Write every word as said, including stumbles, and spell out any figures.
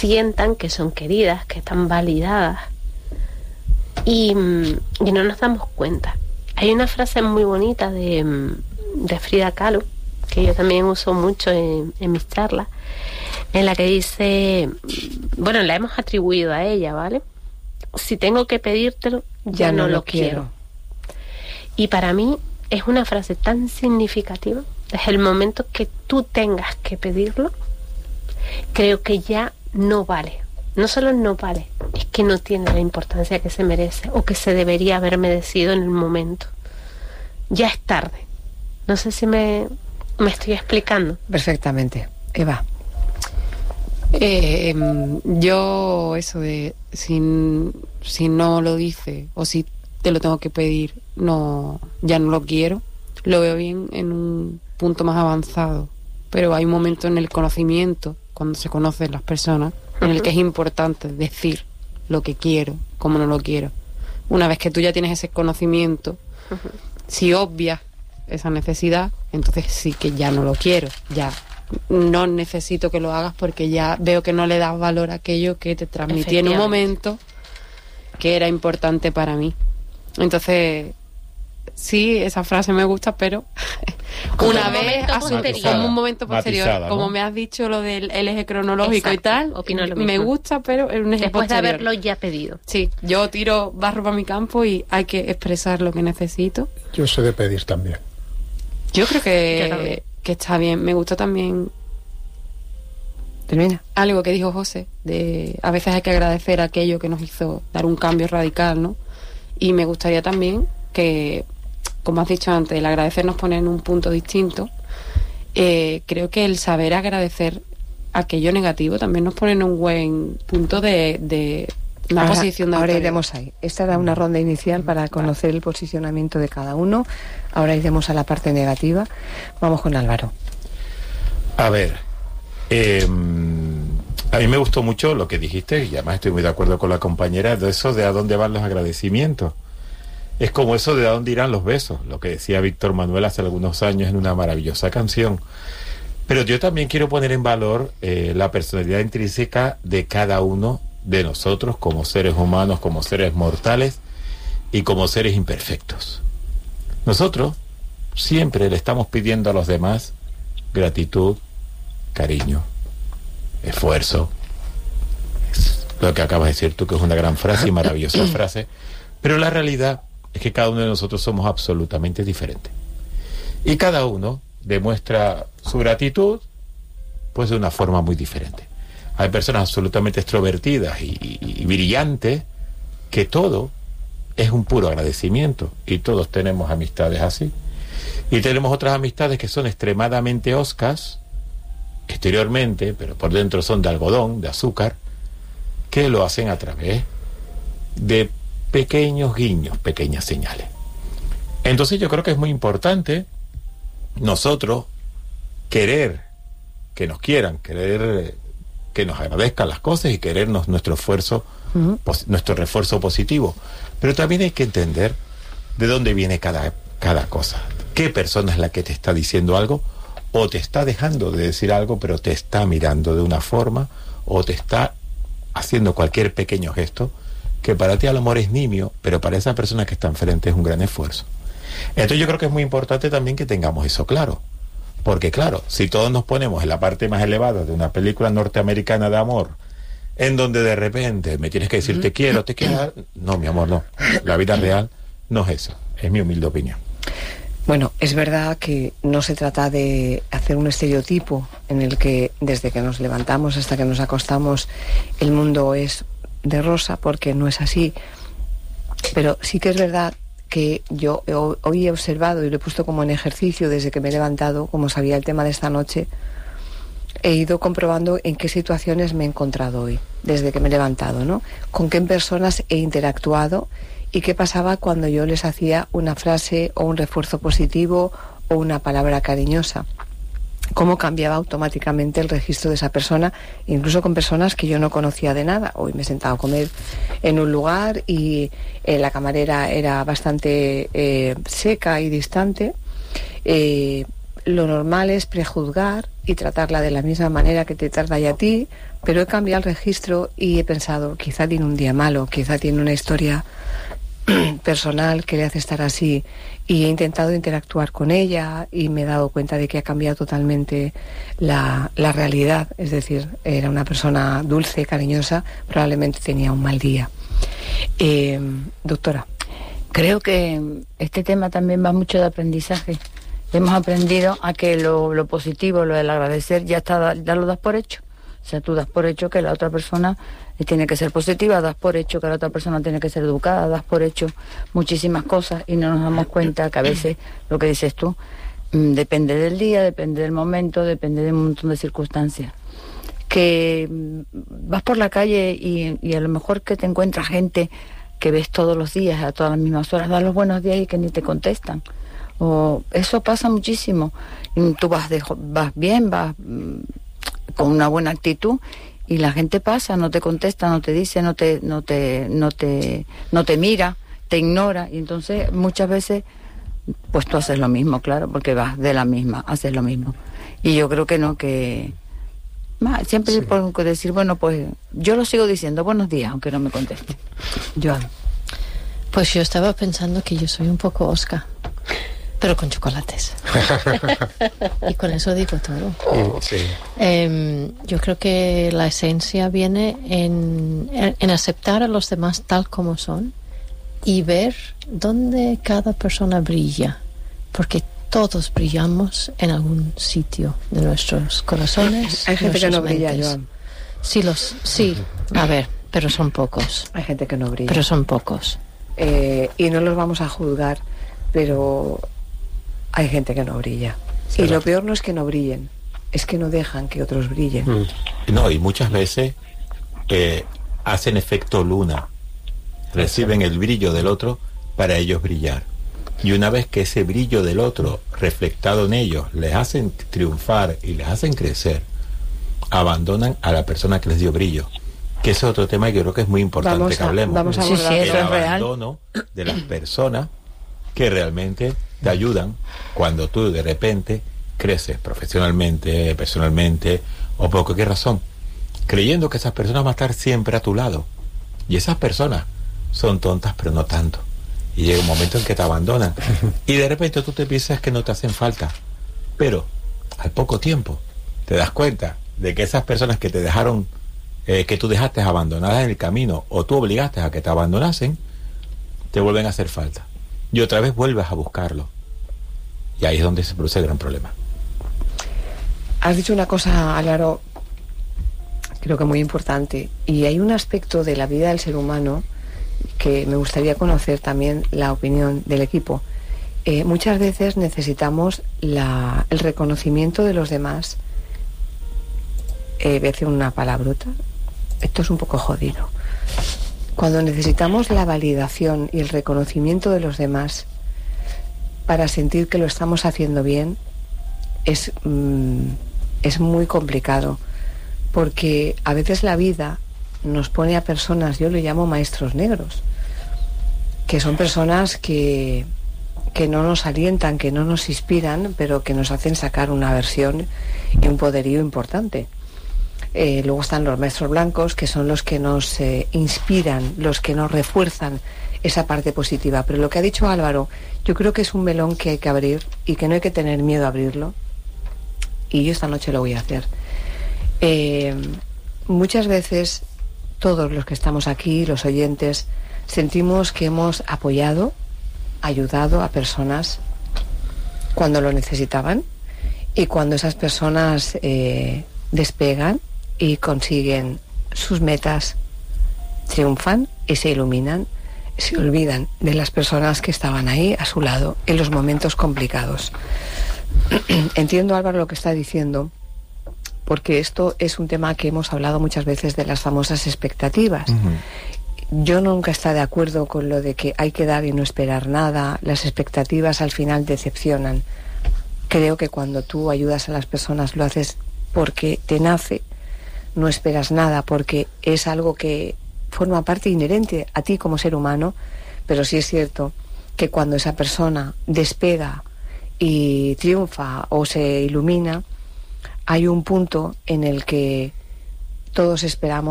sientan que son queridas, que están validadas. Y, y no nos damos cuenta. Hay una frase muy bonita de, de Frida Kahlo, que yo también uso mucho en, en mis charlas, en la que dice, bueno, la hemos atribuido a ella, ¿vale? Si tengo que pedírtelo, ya, ya no, no lo quiero. quiero. Y para mí es una frase tan significativa. Desde el momento que tú tengas que pedirlo, creo que ya no vale. No solo no vale, es que no tiene la importancia que se merece o que se debería haber merecido en el momento. Ya es tarde. No sé si me, me estoy explicando. Perfectamente. Eva. Eh, yo, eso de si, si no lo dice o si te lo tengo que pedir, no, ya no lo quiero, lo veo bien en un punto más avanzado. Pero hay un momento en el conocimiento, cuando se conocen las personas, en el que es importante decir lo que quiero, cómo no lo quiero. Una vez que tú ya tienes ese conocimiento, uh-huh. si obvias esa necesidad, entonces sí que ya no lo quiero, ya no necesito que lo hagas porque ya veo que no le das valor a aquello que te transmití en un momento que era importante para mí. Entonces, sí, esa frase me gusta, pero una vez como un momento posterior, matizada, ¿no? Como me has dicho lo del el eje cronológico. Exacto, y tal, opino lo mismo. Me gusta, pero en un eje después posterior. De haberlo ya pedido. Sí, yo tiro barro para mi campo y hay que expresar lo que necesito. Yo sé de pedir también. Yo creo que, que está bien. Me gusta también. Termina. Algo que dijo José, de a veces hay que agradecer aquello que nos hizo dar un cambio radical, ¿no? Y me gustaría también que, como has dicho antes, el agradecer nos pone en un punto distinto. Eh, creo que el saber agradecer aquello negativo también nos pone en un buen punto de, de una ahora, posición de ahora autoridad. Iremos ahí. Esta era una ronda inicial para conocer el posicionamiento de cada uno. Ahora iremos a la parte negativa. Vamos con Álvaro. A ver, eh, a mí me gustó mucho lo que dijiste, y además estoy muy de acuerdo con la compañera, de eso de a dónde van los agradecimientos. Es como eso de a dónde irán los besos, lo que decía Víctor Manuel hace algunos años en una maravillosa canción. Pero yo también quiero poner en valor eh, la personalidad intrínseca de cada uno de nosotros como seres humanos, como seres mortales y como seres imperfectos. Nosotros siempre le estamos pidiendo a los demás gratitud, cariño, esfuerzo. Es lo que acabas de decir tú, que es una gran frase y maravillosa frase. Pero la realidad es que cada uno de nosotros somos absolutamente diferentes. Y cada uno demuestra su gratitud, pues de una forma muy diferente. Hay personas absolutamente extrovertidas y, y, y brillantes, que todo es un puro agradecimiento, y todos tenemos amistades así. Y tenemos otras amistades que son extremadamente hoscas, exteriormente, pero por dentro son de algodón, de azúcar, que lo hacen a través de pequeños guiños, pequeñas señales. Entonces yo creo que es muy importante nosotros querer que nos quieran, querer que nos agradezcan las cosas y querernos nuestro esfuerzo, uh-huh. pos, nuestro refuerzo positivo. Pero también hay que entender de dónde viene cada, cada cosa. ¿Qué persona es la que te está diciendo algo? O te está dejando de decir algo, pero te está mirando de una forma, o te está haciendo cualquier pequeño gesto que para ti a lo mejor es nimio, pero para esa persona que está enfrente es un gran esfuerzo. Entonces yo creo que es muy importante también que tengamos eso claro. Porque claro, si todos nos ponemos en la parte más elevada de una película norteamericana de amor, en donde de repente me tienes que decir te quiero, te quiero... No, mi amor, no. La vida real no es eso. Es mi humilde opinión. Bueno, es verdad que no se trata de hacer un estereotipo en el que desde que nos levantamos hasta que nos acostamos el mundo es de rosa, porque no es así. Pero sí que es verdad que yo hoy he observado y lo he puesto como en ejercicio desde que me he levantado, como sabía el tema de esta noche, he ido comprobando en qué situaciones me he encontrado hoy, desde que me he levantado, ¿no? Con qué personas he interactuado y qué pasaba cuando yo les hacía una frase o un refuerzo positivo o una palabra cariñosa. Cómo cambiaba automáticamente el registro de esa persona, incluso con personas que yo no conocía de nada. Hoy me he sentado a comer en un lugar y eh, la camarera era bastante eh, seca y distante. Eh, lo normal es prejuzgar y tratarla de la misma manera que te trata ya a ti, pero he cambiado el registro y he pensado, quizá tiene un día malo, quizá tiene una historia personal que le hace estar así, y he intentado interactuar con ella y me he dado cuenta de que ha cambiado totalmente la, la realidad. Es decir, era una persona dulce, cariñosa, probablemente tenía un mal día. Eh, doctora. Creo que este tema también va mucho de aprendizaje. Hemos aprendido a que lo, lo positivo, lo del agradecer, ya está, ya lo das por hecho. O sea, tú das por hecho que la otra persona tiene que ser positiva, das por hecho que la otra persona tiene que ser educada, das por hecho muchísimas cosas y no nos damos cuenta que a veces lo que dices tú mmm, depende del día, depende del momento, depende de un montón de circunstancias. Que mmm, vas por la calle y, y a lo mejor que te encuentras gente que ves todos los días a todas las mismas horas, das los buenos días y que ni te contestan. O eso pasa muchísimo. Y tú vas, de, vas bien, vas mmm, con una buena actitud y la gente pasa, no te contesta, no te dice, no te, no te, no te, no te mira, te ignora, y entonces muchas veces pues tú haces lo mismo, claro, porque vas de la misma, haces lo mismo. Y yo creo que no, que más, siempre sí. Por decir, bueno, pues yo lo sigo diciendo, buenos días, aunque no me conteste. Joan. Pues yo estaba pensando que yo soy un poco Oscar, pero con chocolates. Y con eso digo todo. Sí. Eh, yo creo que la esencia viene en, en aceptar a los demás tal como son y ver dónde cada persona brilla, porque todos brillamos en algún sitio de nuestros corazones. Hay gente que no mentes. brilla, Joan. Sí, los, sí, a ver, pero son pocos. Hay gente que no brilla. Pero son pocos. Eh, y no los vamos a juzgar, pero hay gente que no brilla. ¿Será? Y lo peor no es que no brillen, es que no dejan que otros brillen. Mm. No, y muchas veces eh, hacen efecto luna, reciben el brillo del otro para ellos brillar. Y una vez que ese brillo del otro reflectado en ellos les hacen triunfar y les hacen crecer, abandonan a la persona que les dio brillo. Que ese es otro tema que yo creo que es muy importante vamos que a, hablemos. Vamos a sí, sí, el eso es real. abandono de las personas que realmente te ayudan cuando tú de repente creces profesionalmente, personalmente o por cualquier razón, creyendo que esas personas van a estar siempre a tu lado. Y esas personas son tontas, pero no tanto. Y llega un momento en que te abandonan. Y de repente tú te piensas que no te hacen falta. Pero al poco tiempo te das cuenta de que esas personas que te dejaron, eh, que tú dejaste abandonadas en el camino o tú obligaste a que te abandonasen, te vuelven a hacer falta. Y otra vez vuelves a buscarlo. Y ahí es donde se produce el gran problema. Has dicho una cosa, Álvaro, creo que muy importante. Y hay un aspecto de la vida del ser humano que me gustaría conocer también la opinión del equipo. Eh, muchas veces necesitamos la, el reconocimiento de los demás. Eh, voy a decir una palabrota. Esto es un poco jodido. Cuando necesitamos la validación y el reconocimiento de los demás para sentir que lo estamos haciendo bien, es, mm, es muy complicado, porque a veces la vida nos pone a personas, yo le llamo maestros negros, que son personas que, que no nos alientan, que no nos inspiran, pero que nos hacen sacar una versión y un poderío importante. Eh, luego están los maestros blancos, que son los que nos eh, inspiran, los que nos refuerzan esa parte positiva. Pero lo que ha dicho Álvaro, yo creo que es un melón que hay que abrir y que no hay que tener miedo a abrirlo. Y yo esta noche lo voy a hacer. Eh, muchas veces todos los que estamos aquí, los oyentes, sentimos que hemos apoyado, ayudado a personas cuando lo necesitaban, y cuando esas personas eh, despegan y consiguen sus metas, triunfan y se iluminan, se olvidan de las personas que estaban ahí a su lado en los momentos complicados. Entiendo, Álvaro, lo que está diciendo, porque esto es un tema que hemos hablado muchas veces de las famosas expectativas. Uh-huh. Yo nunca estoy de acuerdo con lo de que hay que dar y no esperar nada. Las expectativas al final decepcionan. Creo que cuando tú ayudas a las personas lo haces porque te nace, no esperas nada, porque es algo que forma parte inherente a ti como ser humano. Pero sí es cierto que cuando esa persona despega y triunfa o se ilumina, hay un punto en el que todos esperamos